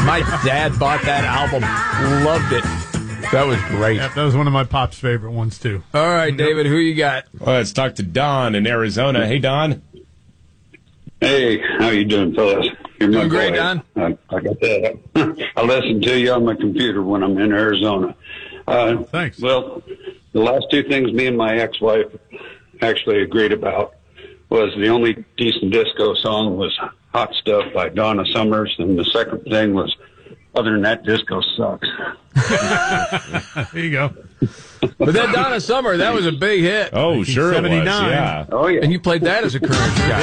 My dad bought that album. Loved it. That was great. Yeah, that was one of my pop's favorite ones, too. All right, David, who you got? Well, let's talk to Don in Arizona. Hey, Don. Hey, how you doing, fellas? You're Doing great, Don. I got that. I listen to you on my computer when I'm in Arizona. Thanks. Well, the last two things me and my ex-wife actually agreed about was the only decent disco song was Hot Stuff by Donna Summers, and the second thing was, other than that, disco sucks. There you go. But that Donna Summer, that was a big hit. Oh, sure it was. 79. Yeah. Oh, yeah. And you played that as a current guy.